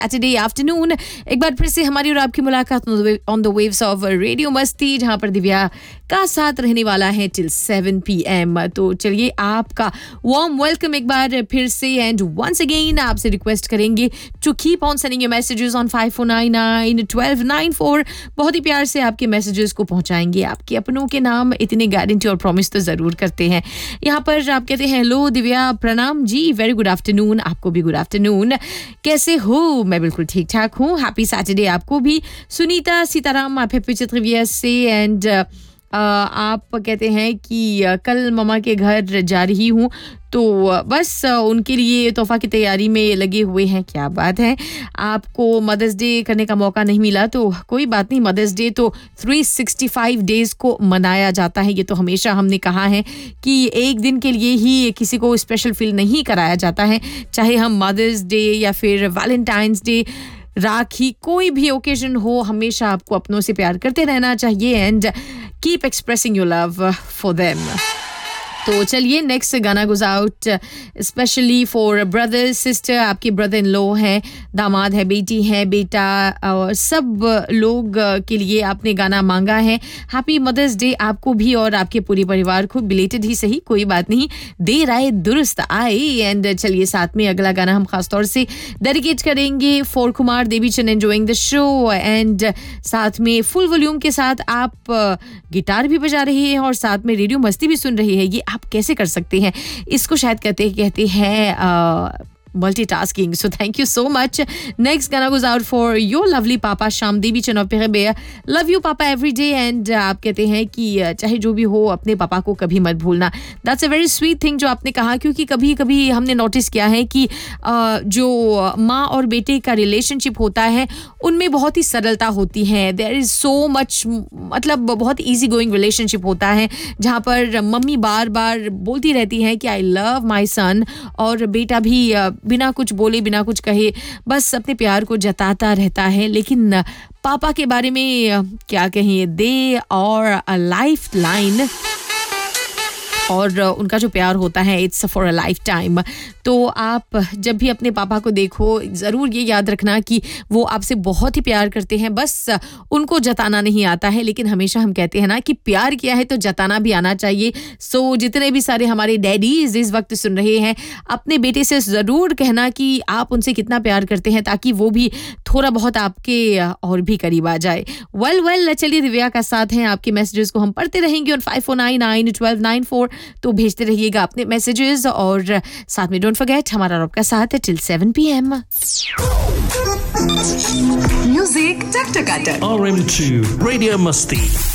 Saturday afternoon एक बार फिर से हमारी और आपकी मुलाकात on the waves of radio मस्ती, जहां पर दिव्या का साथ रहने वाला है टिल 7 PM। तो चलिए आपका वार्म वेलकम एक बार फिर से, एंड वंस अगेन आपसे रिक्वेस्ट करेंगे to keep on sending your messages on 54991294। बहुत ही प्यार से आपके मैसेजेस को पहुंचाएंगे, आपके अपनों के नाम इतने गारंटी और प्रॉमिस तो जरूर करते हैं। यहाँ पर आप कहते हैं हेलो दिव्या, प्रणाम जी, वेरी गुड आफ्टरनून। आपको भी गुड आफ्टरनून, कैसे हो? मैं बिल्कुल ठीक ठाक हूँ, हैप्पी सैटरडे आपको भी। सुनीता सीताराम आप हैप्पी चित्रविया से, एंड आप कहते हैं कि कल ममा के घर जा रही हूँ, तो बस उनके लिए तोहफा की तैयारी में लगे हुए हैं। क्या बात है, आपको मदर्स डे करने का मौका नहीं मिला तो कोई बात नहीं, मदर्स डे तो 365 डेज़ को मनाया जाता है। ये तो हमेशा हमने कहा है कि एक दिन के लिए ही किसी को स्पेशल फील नहीं कराया जाता है, चाहे हम मदर्स डे या फिर वैलेंटाइंस डे, राखी, कोई भी ओकेजन हो, हमेशा आपको अपनों से प्यार करते रहना चाहिए and keep expressing your love for them. तो चलिए नेक्स्ट गाना goes out specially for brother sister, आपके ब्रदर इन लॉ हैं, दामाद है, बेटी है, बेटा, और सब लोग के लिए आपने गाना मांगा है। हैप्पी मदर्स डे आपको भी और आपके पूरे परिवार को, बिलेटेड ही सही, कोई बात नहीं, देर आए दुरुस्त आए। एंड चलिए साथ में अगला गाना हम खास तौर से डेडिकेट करेंगे for Kumar Devichand enjoying the show, and साथ में फुल वॉल्यूम के साथ आप गिटार भी बजा रहे हैं और साथ में रेडियो मस्ती भी सुन रही है। ये आप कैसे कर सकते हैं? इसको शायद कहते हैं multitasking. So thank you so much. Next gana goes out for your lovely papa Sham Devi Chanopere. Love you papa every day. And आप कहते हैं कि चाहे जो भी हो अपने पापा को कभी मत भूलना. That's a very sweet thing जो आपने कहा, क्योंकि कभी कभी हमने नोटिस किया है कि जो माँ और बेटे का रिलेशनशिप होता है उनमें बहुत ही सरलता होती है. There is so much, मतलब बहुत ईजी गोइंग रिलेशनशिप होता है जहाँ पर मम्मी बार बार बोलती रहती है कि आई लव माई सन, और बेटा भी बिना कुछ बोले बिना कुछ कहे बस अपने प्यार को जताता रहता है. लेकिन पापा के बारे में क्या कहें, दे और अ लाइफ लाइन, और उनका जो प्यार होता है it's for a life time. तो आप जब भी अपने पापा को देखो ज़रूर ये याद रखना कि वो आपसे बहुत ही प्यार करते हैं, बस उनको जताना नहीं आता है. लेकिन हमेशा हम कहते हैं ना कि प्यार किया है तो जताना भी आना चाहिए. सो जितने भी सारे हमारे डैडीज इस वक्त सुन रहे हैं, अपने बेटे से ज़रूर कहना कि आप उनसे कितना प्यार करते हैं, ताकि वो भी थोड़ा बहुत आपके और भी करीब आ जाए. वेल चलिए दिव्या का साथ हैं, आपके मैसेजेस को हम पढ़ते रहेंगे ऑन 54991294. तो भेजते रहिएगा अपने मैसेजेस, और साथ में डोंट फॉरगेट हमारा आपका साथ है till 7 PM. Music Taktakata. RM2 Radio Musti.